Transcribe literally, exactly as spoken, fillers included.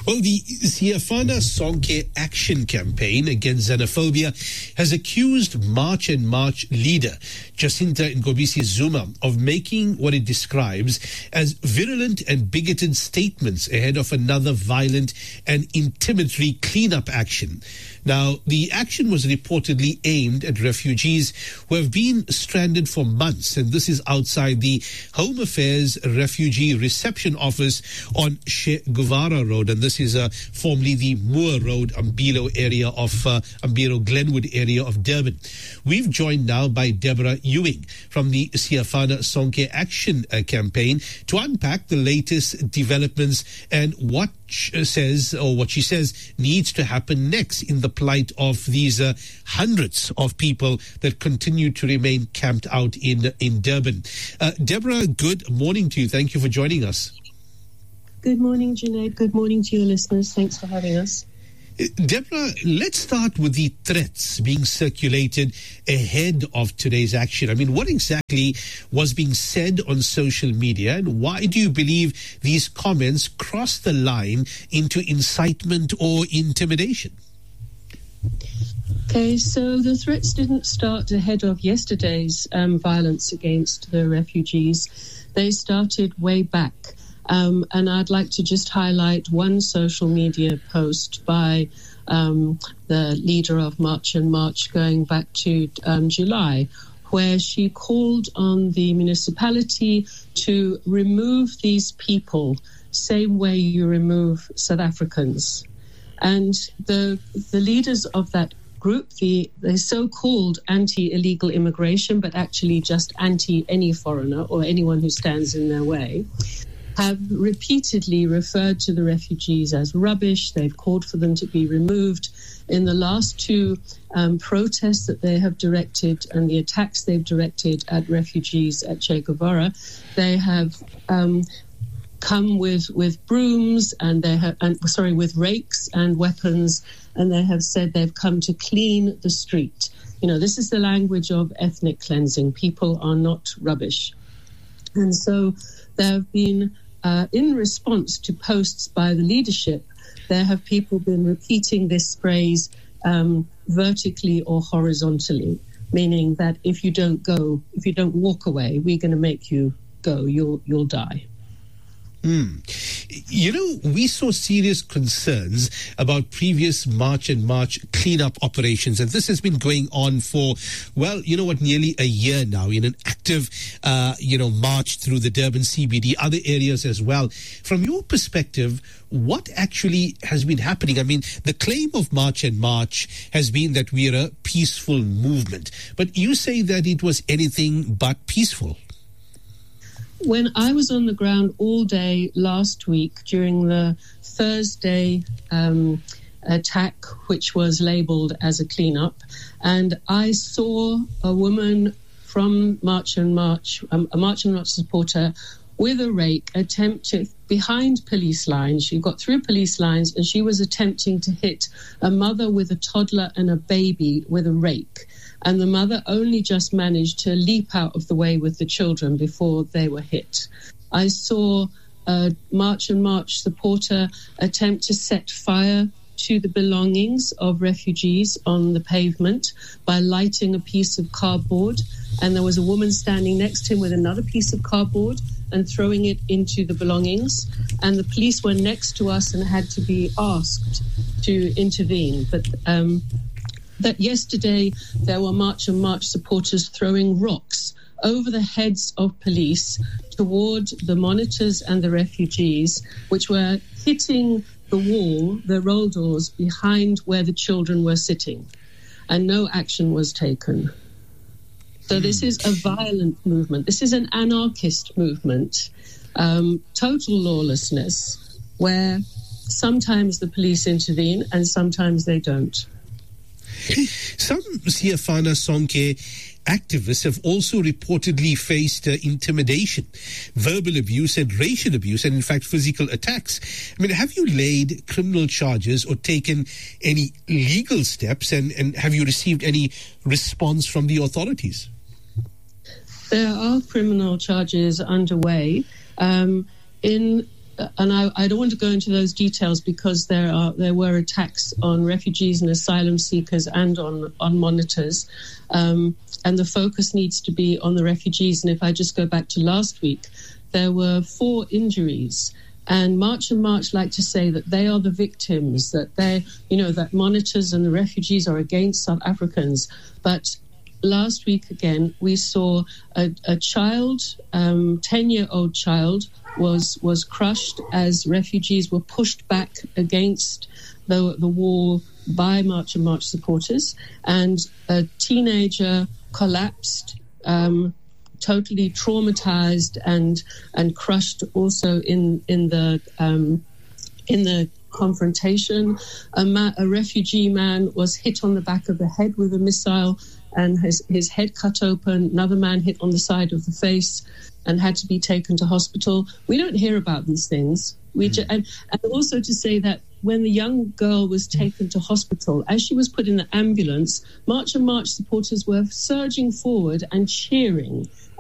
Well, the Siafana Sonke Action Campaign Against Xenophobia has accused March and March leader Jacinta Ngobisi Zuma of making what it describes as virulent and bigoted statements ahead of another violent and intimidatory cleanup action. Now, the action was reportedly aimed at refugees who have been stranded for months, and this is outside the Home Affairs Refugee Reception Office on Che Guevara Road, and this is uh, formerly the Moore Road, Umbilo area of uh, Umbilo Glenwood area of Durban. We've joined now by Deborah Ewing from the Siafana Sonke Action uh, Campaign to unpack the latest developments and what she says, or what she says needs to happen next in the plight of these uh, hundreds of people that continue to remain camped out in in Durban. Uh, Deborah, good morning to you. Thank you for joining us. Good morning, Junaid. Good morning to your listeners. Thanks for having us. Deborah, let's start with the threats being circulated ahead of today's action. I mean, what exactly was being said on social media, and why do you believe these comments crossed the line into incitement or intimidation? Okay, so the threats didn't start ahead of yesterday's um, violence against the refugees. They started way back. Um, and I'd like to just highlight one social media post by um, the leader of March and March going back to um, July, where she called on the municipality to remove these people, same way you remove South Africans. And the the leaders of that group, the, the so-called anti-illegal immigration, but actually just anti-any foreigner or anyone who stands in their way, have repeatedly referred to the refugees as rubbish. They've called for them to be removed. In the last two um, protests that they have directed and the attacks they've directed at refugees at Che Guevara, they have um, come with, with brooms and they have, and, sorry, with rakes and weapons, and they have said they've come to clean the street. You know, this is the language of ethnic cleansing. People are not rubbish. And so there have been Uh, in response to posts by the leadership, there have people been repeating this phrase um, vertically or horizontally, meaning that if you don't go, if you don't walk away, we're going to make you go, you'll, you'll die. Hmm. You know, we saw serious concerns about previous March and March cleanup operations, and this has been going on for, well, you know what, nearly a year now in an active, uh, you know, march through the Durban C B D, other areas as well. From your perspective, what actually has been happening? I mean, the claim of March and March has been that we are a peaceful movement, but you say that it was anything but peaceful. When I was on the ground all day last week during the Thursday um, attack, which was labelled as a cleanup, and I saw a woman from March and March, um, a March and March supporter, with a rake attempt to, behind police lines, she got through police lines and she was attempting to hit a mother with a toddler and a baby with a rake. And the mother only just managed to leap out of the way with the children before they were hit. I saw a March and March supporter attempt to set fire to the belongings of refugees on the pavement by lighting a piece of cardboard. And there was a woman standing next to him with another piece of cardboard and throwing it into the belongings. And the police were next to us and had to be asked to intervene. But um, that yesterday there were March and March supporters throwing rocks over the heads of police toward the monitors and the refugees, which were hitting the wall, the roll doors behind where the children were sitting, and no action was taken. So this is a violent movement. This is an anarchist movement, um, total lawlessness, where sometimes the police intervene and sometimes they don't. Some Siafana Sonke activists have also reportedly faced uh, intimidation, verbal abuse and racial abuse, and in fact physical attacks. I mean, have you laid criminal charges or taken any legal steps, and, and have you received any response from the authorities? There are criminal charges underway. Um, in and I, I don't want to go into those details because there are there were attacks on refugees and asylum seekers and on, on monitors. Um, and the focus needs to be on the refugees. And if I just go back to last week, there were four injuries. And March and March like to say that they are the victims, that they, you know, that monitors and the refugees are against South Africans. But last week, again, we saw a, a child, um, ten-year-old child, was was crushed as refugees were pushed back against the, the wall by March and March supporters. And a teenager collapsed, um, totally traumatized and and crushed also in in the um, in the confrontation. A, ma- a refugee man was hit on the back of the head with a missile and his, his head cut open. Another man hit on the side of the face and had to be taken to hospital. We don't hear about these things. We ju- and, and also to say that when the young girl was taken to hospital, as she was put in the ambulance, March and March supporters were surging forward and cheering